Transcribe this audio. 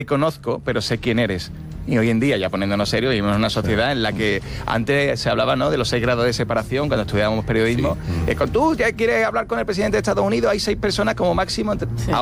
conozco, pero sé quién eres. Y hoy en día, ya poniéndonos serios, vivimos en una sociedad en la que antes se hablaba, ¿no?, de los 6 grados de separación cuando estudiábamos periodismo. Tú ya quieres hablar con el presidente de Estados Unidos, hay 6 personas como máximo.